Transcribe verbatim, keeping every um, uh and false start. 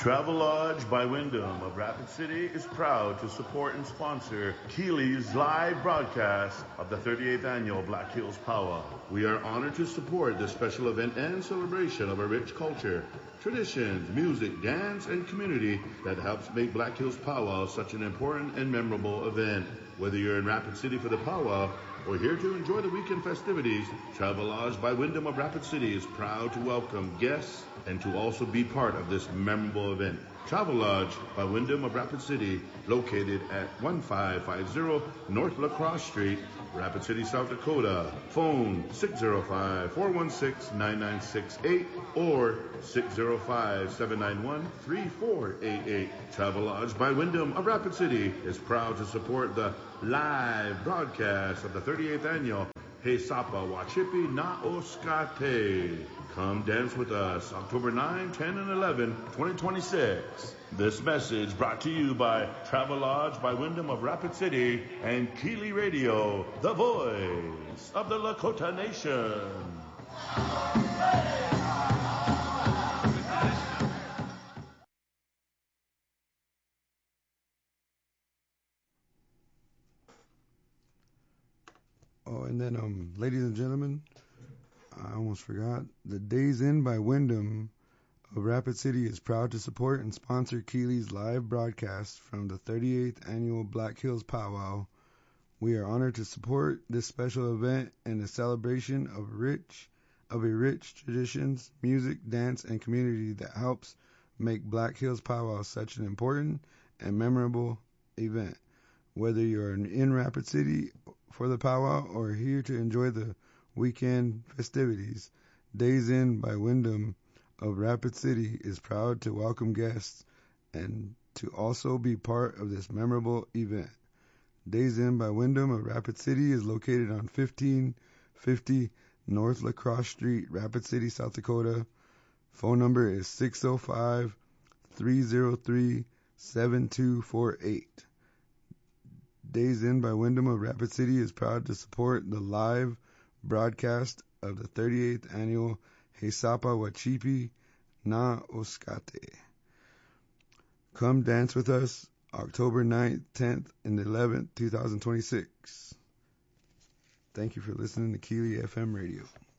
Travelodge by Wyndham of Rapid City is proud to support and sponsor Keely's live broadcast of the thirty-eighth Annual Black Hills Powwow. We are honored to support this special event and celebration of a rich culture, traditions, music, dance, and community that helps make Black Hills Powwow such an important and memorable event. Whether you're in Rapid City for the powwow or here to enjoy the weekend festivities, Travelodge by Wyndham of Rapid City is proud to welcome guests and to also be part of this memorable event. Travelodge by Wyndham of Rapid City, located at fifteen fifty North Lacrosse Street, Rapid City, South Dakota. Phone six zero five, four one six, nine nine six eight or six zero five, seven nine one, three four eight eight. Travelodge by Wyndham of Rapid City is proud to support the live broadcast of the thirty-eighth Annual He Sapa Wachipi Na Oskate. Come dance with us October ninth, tenth, and eleventh, twenty twenty-six. This message brought to you by Travelodge by Wyndham of Rapid City and Keely Radio, the voice of the Lakota Nation. Oh, and then, um, ladies and gentlemen, I almost forgot. The Days Inn by Wyndham of Rapid City is proud to support and sponsor Keely's live broadcast from the thirty-eighth Annual Black Hills Powwow. We are honored to support this special event and the celebration of rich, of a rich traditions, music, dance, and community that helps make Black Hills Powwow such an important and memorable event. Whether you're in Rapid City for the powwow or here to enjoy the weekend festivities, Days Inn by Wyndham of Rapid City is proud to welcome guests and to also be part of this memorable event. Days Inn by Wyndham of Rapid City is located on fifteen fifty North Lacrosse Street, Rapid City, South Dakota. Phone number is six zero five, three zero three, seven two four eight. Days Inn by Wyndham of Rapid City is proud to support the live broadcast of the thirty-eighth Annual He Sapa Wachipi Na Oskate. Come dance with us October ninth, tenth, and eleventh, twenty twenty-six. Thank you for listening to Keely F M Radio.